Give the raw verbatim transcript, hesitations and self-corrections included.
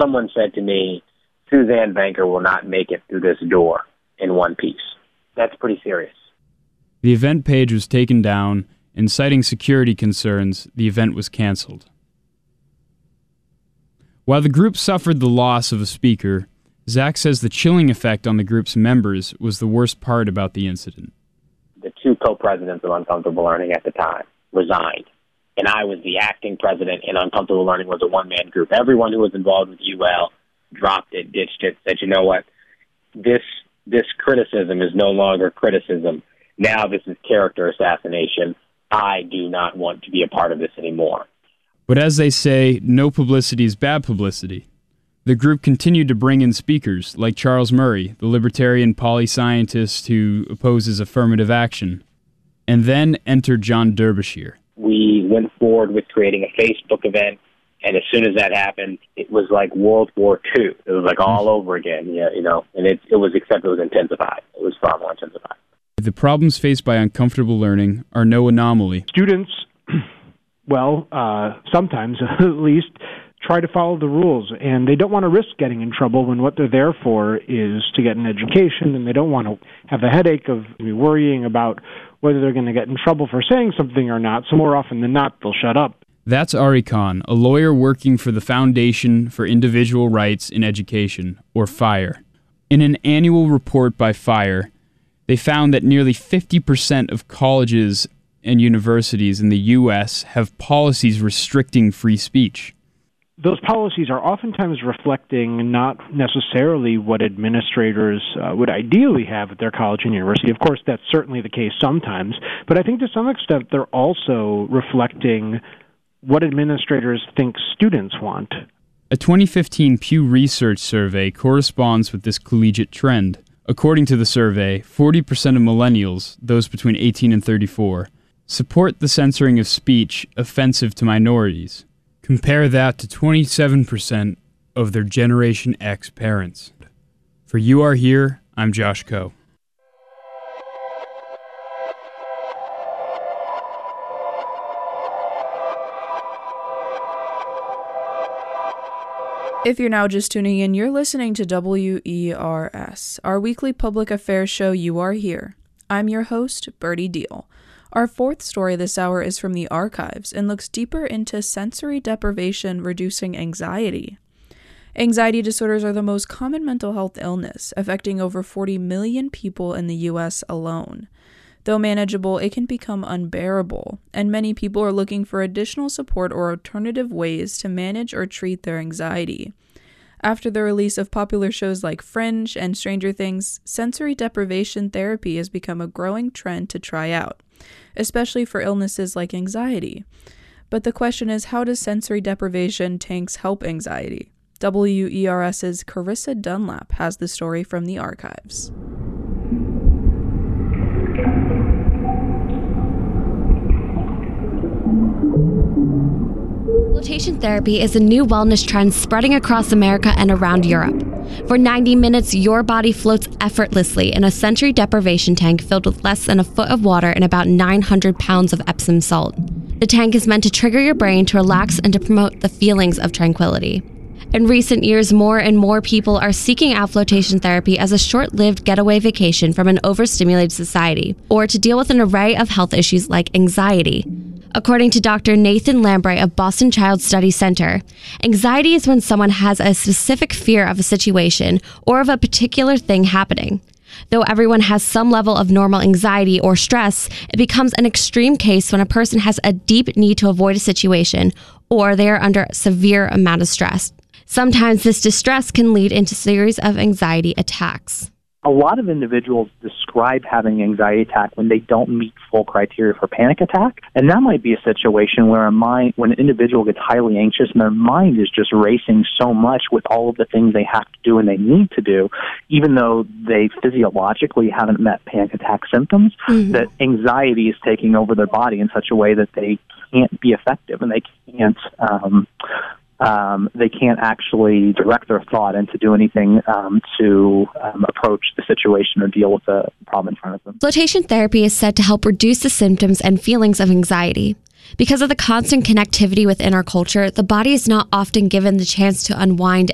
someone said to me, Suzanne Venker will not make it through this door in one piece. That's pretty serious. The event page was taken down, and citing security concerns, the event was canceled. While the group suffered the loss of a speaker, Zach says the chilling effect on the group's members was the worst part about the incident. The two co-presidents of Uncomfortable Learning at the time resigned, and I was the acting president, and Uncomfortable Learning was a one-man group. Everyone who was involved with U L dropped it, ditched it, said, you know what, this this criticism is no longer criticism. Now this is character assassination. I do not want to be a part of this anymore. But as they say, no publicity is bad publicity. The group continued to bring in speakers like Charles Murray, the libertarian poli-scientist who opposes affirmative action. And then entered John Derbyshire. We went forward with creating a Facebook event, and as soon as that happened, it was like World War Two. It was like all over again, yeah, you know, and it, it was, except it was intensified. It was far more intensified. The problems faced by Uncomfortable Learning are no anomaly. Students, well, uh, sometimes at least, try to follow the rules, and they don't want to risk getting in trouble when what they're there for is to get an education, and they don't want to have the headache of worrying about whether they're going to get in trouble for saying something or not, so more often than not, they'll shut up. That's Ari Khan, a lawyer working for the Foundation for Individual Rights in Education, or FIRE. In an annual report by FIRE, they found that nearly fifty percent of colleges and universities in the U S have policies restricting free speech. Those policies are oftentimes reflecting not necessarily what administrators uh, would ideally have at their college and university. Of course, that's certainly the case sometimes, but I think to some extent they're also reflecting what administrators think students want. A twenty fifteen Pew Research survey corresponds with this collegiate trend. According to the survey, forty percent of millennials, those between eighteen and thirty-four, support the censoring of speech offensive to minorities. Compare that to twenty-seven percent of their Generation X parents. For You Are Here, I'm Josh Coe. If you're now just tuning in, you're listening to W E R S, our weekly public affairs show You Are Here. I'm your host, Birdie Deal. Our fourth story this hour is from the archives and looks deeper into sensory deprivation reducing anxiety. Anxiety disorders are the most common mental health illness, affecting over forty million people in the U S alone. Though manageable, it can become unbearable, and many people are looking for additional support or alternative ways to manage or treat their anxiety. After the release of popular shows like Fringe and Stranger Things, sensory deprivation therapy has become a growing trend to try out, especially for illnesses like anxiety. But the question is, how does sensory deprivation tanks help anxiety? W E R S's Carissa Dunlap has the story from the archives. Flotation therapy is a new wellness trend spreading across America and around Europe. For ninety minutes, your body floats effortlessly in a sensory deprivation tank filled with less than a foot of water and about nine hundred pounds of Epsom salt. The tank is meant to trigger your brain to relax and to promote the feelings of tranquility. In recent years, more and more people are seeking out flotation therapy as a short-lived getaway vacation from an overstimulated society, or to deal with an array of health issues like anxiety. According to Doctor Nathan Lambright of Boston Child Study Center, anxiety is when someone has a specific fear of a situation or of a particular thing happening. Though everyone has some level of normal anxiety or stress, it becomes an extreme case when a person has a deep need to avoid a situation or they are under a severe amount of stress. Sometimes this distress can lead into a series of anxiety attacks. A lot of individuals describe having an anxiety attack when they don't meet full criteria for panic attack. And that might be a situation where a mind, when an individual gets highly anxious and their mind is just racing so much with all of the things they have to do and they need to do, even though they physiologically haven't met panic attack symptoms, mm-hmm. that anxiety is taking over their body in such a way that they can't be effective and they can't... Um, Um, they can't actually direct their thought and to do anything um, to um, approach the situation or deal with the problem in front of them. Flotation therapy is said to help reduce the symptoms and feelings of anxiety. Because of the constant connectivity within our culture, the body is not often given the chance to unwind